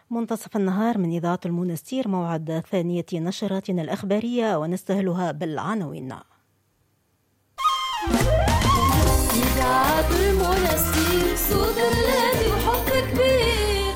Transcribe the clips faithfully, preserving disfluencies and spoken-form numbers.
منتصف النهار من إذاعة المنستير، موعد ثانية نشراتنا الأخبارية ونستهلها بالعناوين. إذاعة المنستير صوت الذي وحب كبير.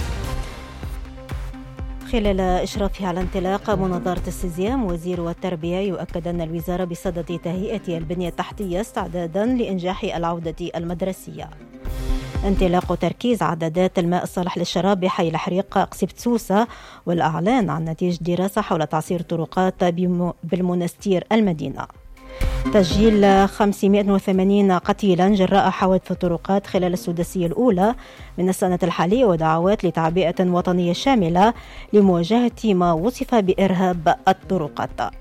خلال إشرافه على انطلاق مناظرة السيزيام، وزير التربية يؤكد أن الوزارة بصدد تهيئة البنية التحتية استعدادا لإنجاح العودة المدرسية. انطلاق تركيز عدادات الماء الصالح للشراب بحي الحريق قصيبة سوسة، والإعلان عن نتيجة دراسة حول تعصير طرقات بالمنستير المدينة. تسجيل خمسمائة وثمانين قتيلا جراء حوادث الطرقات خلال السداسية الأولى من السنة الحالية، ودعوات لتعبئة وطنية شاملة لمواجهة ما وصف بإرهاب الطرقات.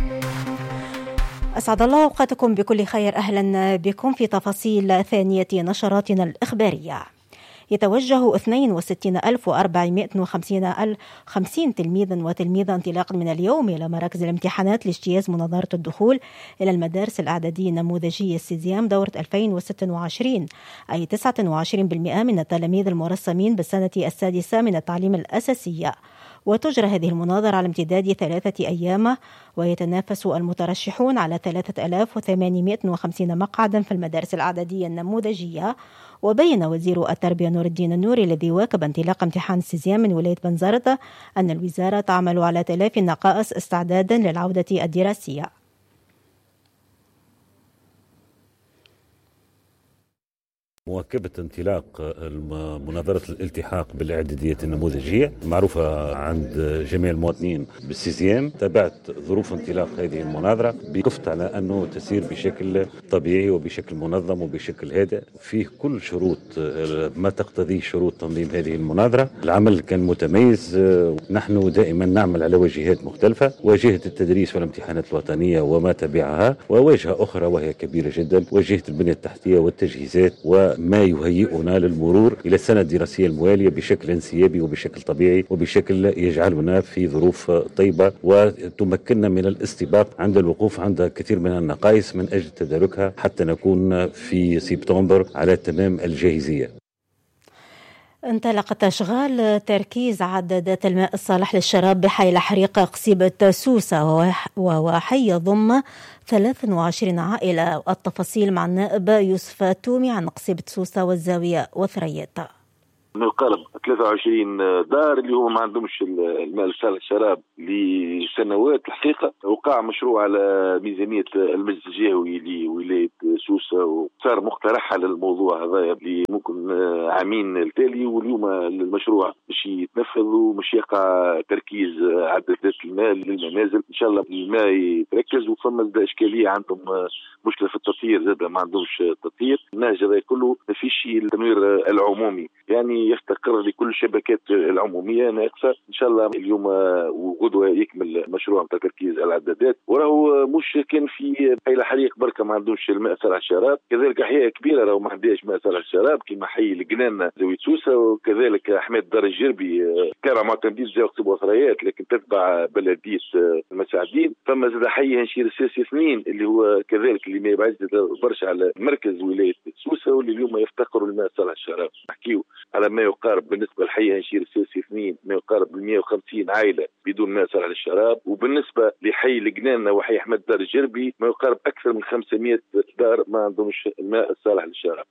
أسعد الله أوقاتكم بكل خير، أهلا بكم في تفاصيل ثانية نشراتنا الإخبارية. يتوجه اثنين وستين ألف وأربعمائة وخمسين تلميذا وتلميذة انطلاقا من اليوم إلى مراكز الامتحانات لاجتياز مناظرة الدخول إلى المدارس الإعدادية النموذجية السيزيام دورة ألفين وستة وعشرين، أي تسعة وعشرين بالمئة من التلاميذ المرسمين بالسنة السادسة من التعليم الأساسية. وتجرى هذه المناظرة على امتداد ثلاثة أيام، ويتنافس المترشحون على ثلاثة آلاف وثمانمائة وخمسين مقعدا في المدارس الإعدادية النموذجية. وبين وزير التربية نور الدين النوري الذي واكب انطلاق امتحان السيزيام من ولاية بنزرت أن الوزارة تعمل على تلافي النقائص استعدادا للعودة الدراسية. مواكبة انطلاق مناظرة الالتحاق بالإعداديات النموذجية معروفة عند جميع المواطنين بالسيزيام. تابعت ظروف انطلاق هذه المناظرة، بكفت على أنه تسير بشكل طبيعي وبشكل منظم وبشكل هادئ، فيه كل شروط ما تقتضيه شروط تنظيم هذه المناظرة. العمل كان متميز، نحن دائما نعمل على واجهات مختلفة: واجهة التدريس والامتحانات الوطنية وما تبعها، وواجهة أخرى وهي كبيرة جدا، واجهة البنية التحتية والتجهيزات و ما يهيئنا للمرور إلى السنة الدراسية الموالية بشكل انسيابي وبشكل طبيعي وبشكل يجعلنا في ظروف طيبة وتمكننا من الاستباق عند الوقوف عند كثير من النقائص من أجل تداركها حتى نكون في سبتمبر على تمام الجاهزية. انطلقت أشغال تركيز عدادات الماء الصالح للشراب بحي الحريق قصيبة سوسة، وهو حي يضم ثلاث وعشرين عائلة. التفاصيل مع النائب يوسف تومي عن قصيبة سوسة والزاوية وثريات. من القرب ثلاثة وعشرين دار اللي هم ما عندهمش الماء الصالح للشراب لسنوات. الحقيقة وقع مشروع على ميزانية المجلس الجهوي لولاية سوسة، وصار مقترح على الموضوع هذا اللي ممكن عامين التالي، واليوم المشروع مش يتنفذ ومش يقع تركيز عدادات الماء للمنازل. إن شاء الله الماء يتركز. وفما إشكالية عندهم مشكلة في التطهير، زاد ما عندهمش تطهير. النهج هذا كله ما فيش التنوير العمومي، يعني يفتقر لكل الشبكات العمومية ناقصة. إن شاء الله اليوم وغدوة يكمل مشروع نتاع تركيز العدادات. وراهو مش كان في حي الحريق بركة ما عندهمش الماء صالح الشراب، كذلك أحياء كبيرة راهو ما عندهاش ماء صالح الشراب كما حي القنان زاوية سوسة، وكذلك حماد دار الجربي كان معتمدين زي قصيب وثريات لكن تتبع بلدية المساعدين. فما زاد حي هنشير السياسي اثنين اللي هو كذلك اللي ما يبعد برشا على مركز ولاية سوسة، واللي اليوم يفتقروا الماء صالح الشراب. نحكيو على ما يقارب بالنسبة لحي هنشير السياسي اثنين ما يقارب ل مئة وخمسين عائلة بدون ماء صالح للشراب، وبالنسبة لحي القنان وحي أحمد دار الجربي ما يقارب أكثر من خمسمائة دار ما عندهمش الماء الصالح للشراب.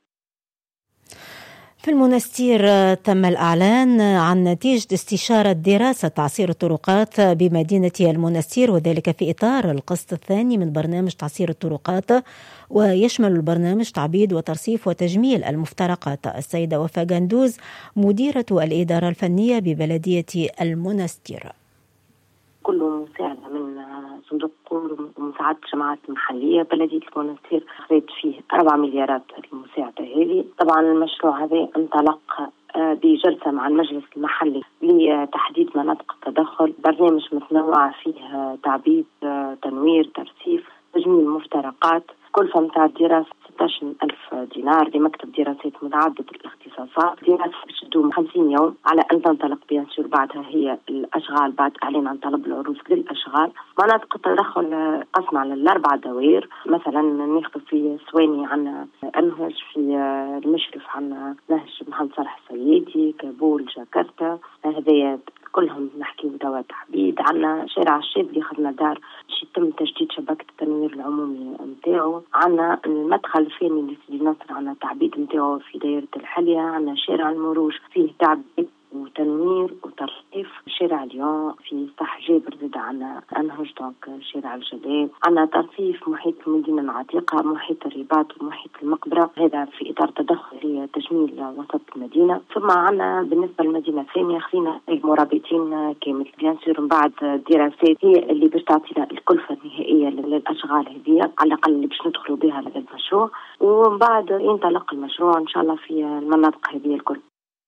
في المنستير تم الإعلان عن نتيجة استشارة دراسة تعصير الطرقات بمدينة المنستير، وذلك في إطار القسط الثاني من برنامج تعصير الطرقات، ويشمل البرنامج تعبيد وترصيف وتجميل المفترقات. السيدة وفاء جندوز مديرة الإدارة الفنية ببلدية المنستير: كله مساعدة من صندوق قور ومساعدة جماعات محلية. بلدية المنستير خرجت فيه أربع مليارات المساعدة هذه. طبعا المشروع هذا انطلق بجلسة مع المجلس المحلي لتحديد مناطق التدخل. برنامج متنوع فيه تعبيد، تنوير، ترصيف، تجميل مفترقات. كلفة متاع الدراسة ستة عشر ألف دينار لمكتب دراسات متعدد الاختصاص الاختصاصات. دراسة باش تدوم خمسين يوم على أن تنطلق بيان سور بعدها هي الأشغال بعد إعلان عن طلب العروض للأشغال. مناطق التدخل قسمة على الأربع دوائر، مثلا ناخذ في سواني عنا أنهج، في المشرف عنا نهج محمد صالح السيدي، كابول، جاكرتا، هذايا كلهم نحكي توا تحديد. عنا شارع الشاذلي خدنا دار يتم تجديد شبكة التنوير العمومي نتاعو. عنا المدخل الفني لسيدي نصر عنا تعبيد نتاعو في دائرة الحلية. عنا شارع المروج فيه تعبيد وتنوير وترصيف. شارع ليون في صح جابر زاد عنا أنهج دونك شارع الجلال. عنا ترصيف محيط المدينة العتيقة، محيط الرباط ومحيط المقبرة، هذا في إطار تدخل تجميل وسط المدينة. ثم عنا بالنسبة للمدينة الثانية خلينا المرابطين كامل بيان سور من بعد دراسات هي اللي باش تعطينا الكلفة النهائية للأشغال هذه على الأقل اللي باش ندخلوا بها لهذا المشروع، ومن بعد ينطلق المشروع إن شاء الله في المناطق هذه الكل.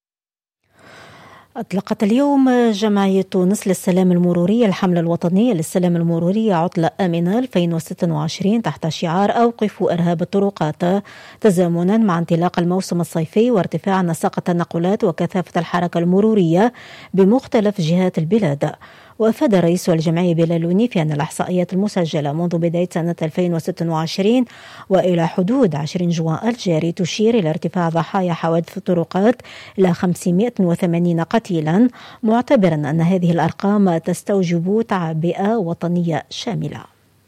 أطلقت اليوم جمعية تونس للسلام المروري الحملة الوطنية للسلام المروري عطلة آمنة ألفين وستة وعشرين تحت شعار أوقفوا إرهاب الطرقات، تزامنا مع انطلاق الموسم الصيفي وارتفاع نسق التنقلات وكثافة الحركة المرورية بمختلف جهات البلاد. وأفاد رئيس الجمعية بلالوني في أن الإحصائيات المسجلة منذ بداية سنة ألفين وستة وعشرين وإلى حدود عشرين جوان الجاري تشير إلى ارتفاع ضحايا حوادث الطرقات إلى خمسمائة وثمانين قتيلا، معتبرا أن هذه الأرقام تستوجب تعبئة وطنية شاملة.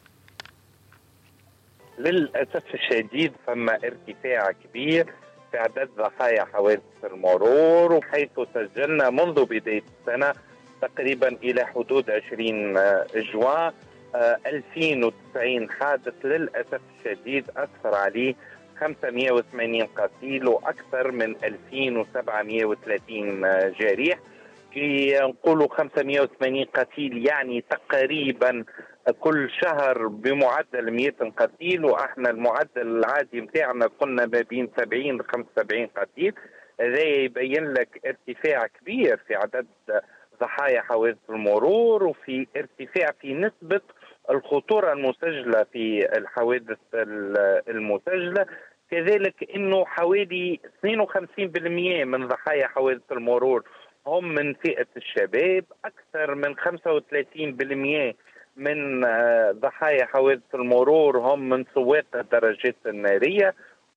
للأسف الشديد فما ارتفاع كبير في عدد ضحايا حوادث المرور، وحيث سجلنا منذ بداية السنة تقريبا إلى حدود عشرين جوان ألفين وتسعين حادث. للأسف الشديد أثر عليه خمسمائة وثمانين قتيل وأكثر من ألفين وسبعمائة وثلاثين جريح. كي نقولوا خمسمائة وثمانين قتيل يعني تقريبا كل شهر بمعدل مئة قتيل، وإحنا المعدل العادي متاعنا كنا ما بين سبعين ل خمسة وسبعين قتيل. هذا يبين لك ارتفاع كبير في عدد ضحايا حوادث المرور، وفي ارتفاع في نسبة الخطورة المسجلة في الحوادث المسجلة. كذلك انه حوالي اثنين وخمسين بالمئة من ضحايا حوادث المرور هم من فئة الشباب، اكثر من خمسة وثلاثين بالمئة من ضحايا حوادث المرور هم من سواق الدراجات النارية.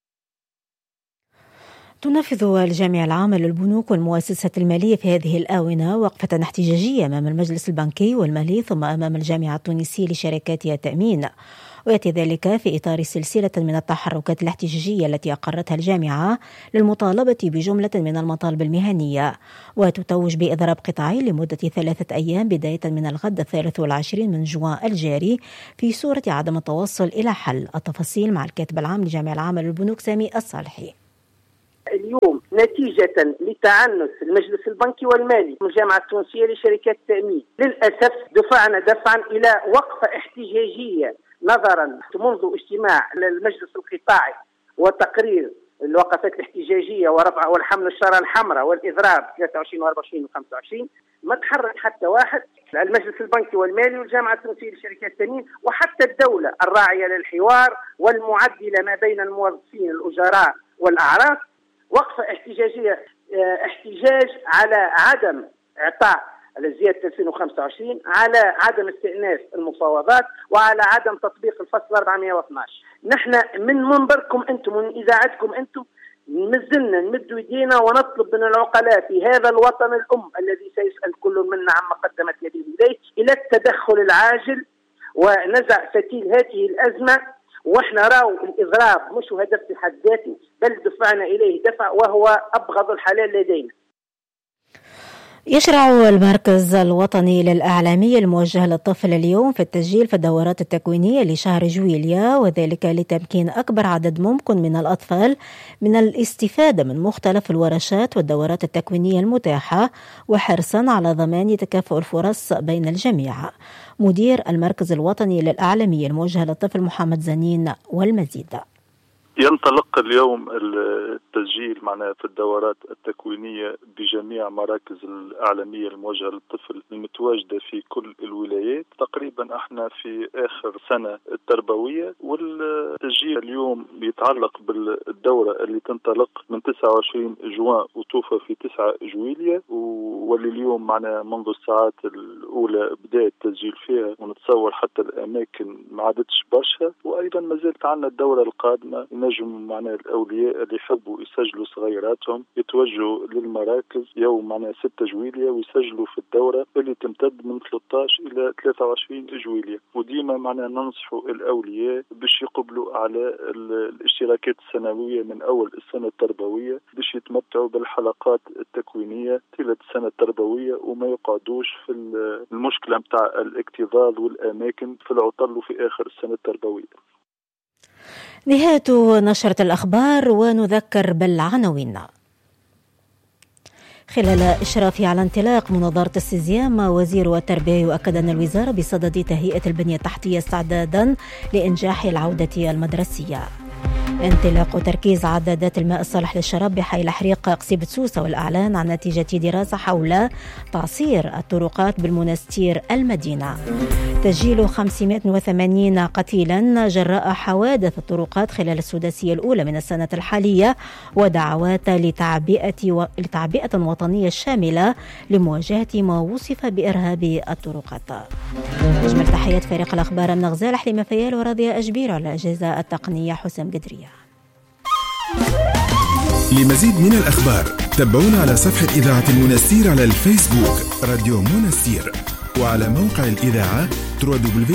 تنفذ الجامعة العامة للبنوك والمؤسسات المالية في هذه الآونة وقفة احتجاجية أمام المجلس البنكي والمالي ثم أمام الجامعة التونسية لشركات التأمين، ويأتي ذلك في إطار سلسلة من التحركات الاحتجاجية التي أقرتها الجامعة للمطالبة بجملة من المطالب المهنية، وتتوج بإضراب قطاعي لمدة ثلاثة أيام بداية من الغد الثالث والعشرين من جوان الجاري في صورة عدم التوصل إلى حل. التفاصيل مع الكاتب العام للجامعة العامة للبنوك سامي الصالحي. اليوم نتيجة لتعنت المجلس البنكي والمالي من الجامعة التونسية لشركات التأمين للأسف دفعنا دفعا إلى وقفة احتجاجية نظرا منذ اجتماع المجلس القطاعي وتقرير الوقفات الاحتجاجية ورفع والحمل الشارة الحمراء والإضراب ثلاثة وعشرين وأربعة وعشرين وخمسة وعشرين. ما تحرك حتى واحد، المجلس البنكي والمالي والجامعة التونسية لشركات التأمين وحتى الدولة الراعية للحوار والمعدلة ما بين الموظفين الأجراء والأعراف. وقفة احتجاجية احتجاج على عدم إعطاء على زيادة ألفين وخمسة وعشرين، على عدم استئناف المفاوضات، وعلى عدم تطبيق الفصل أربعمائة واثني عشر. نحن من منبركم أنتم ومن إذاعتكم أنتم نزلنا نمد يدينا ونطلب من العقلاء في هذا الوطن الأم الذي سيسأل كل منا عما قدمت يديه إليه إلى التدخل العاجل ونزع فتيل هذه الأزمة. واحنا راو الإضراب مش هدف في حد ذاته، بل دفعنا إليه دفع وهو أبغض الحلال لدينا. يشرع المركز الوطني للإعلامية الموجه للطفل اليوم في التسجيل في الدورات التكوينية لشهر جويليا، وذلك لتمكين أكبر عدد ممكن من الأطفال من الاستفادة من مختلف الورشات والدورات التكوينية المتاحة، وحرصا على ضمان تكافؤ الفرص بين الجميع. مدير المركز الوطني للإعلامية الموجه للطفل محمد زنين والمزيد. ينطلق اليوم التسجيل معنا في الدورات التكوينية بجميع مراكز الأعلامية الموجهة للطفل المتواجدة في كل الولايات. تقريبا احنا في آخر سنة التربوية، والتسجيل اليوم بيتعلق بالدورة اللي تنطلق من تسعة وعشرين جوان وتوفى في تسعة جويلية، واللي اليوم معنا منذ الساعات الأولى بداية التسجيل فيها، ونتصور حتى الأماكن ما عادتش برشا. وأيضا ما زالت عنا الدورة القادمة، نجم معنا الأولياء اللي يحبوا يسجلوا صغيراتهم يتوجهوا للمراكز يوم معنا ستة جويلية ويسجلوا في الدورة اللي تمتد من ثلاثة عشر إلى ثلاثة وعشرين جويلية. وديما معنا ننصحوا الأولياء باش يقبلوا على الاشتراكات السنوية من أول السنة التربوية باش يتمتعوا بالحلقات التكوينية طيلة السنة التربوية، وما يقعدوش في المشكلة متاع الاكتظاظ والأماكن في العطل وفي آخر السنة التربوية. نهاية نشرة الأخبار، ونذكر بالعناوين. خلال إشرافه على انطلاق مناظرة السيزيام، وزير التربية يؤكد أن الوزارة بصدد تهيئة البنية التحتية استعدادا لإنجاح العودة المدرسية. انطلاق وتركيز عدادات الماء الصالح للشراب بحي حريق قصيبة سوسة، والإعلان عن نتيجة دراسة حول تعصير الطرقات بالمنستير المدينة. تسجيل خمسمائة وثمانين قتيلا جراء حوادث الطرقات خلال السداسية الأولى من السنة الحالية، ودعوات لتعبئة و... لتعبئة وطنية شاملة لمواجهة ما وصف بإرهاب الطرقات. أجمل تحيات فريق الأخبار من غزال حليمة فيال وراضية أجبير، على الأجهزة التقنية حسام قدرية. لمزيد من الأخبار تابعونا على صفحة إذاعة المنستير على الفيسبوك راديو منستير، وعلى موقع الإذاعة دبليو دبليو دبليو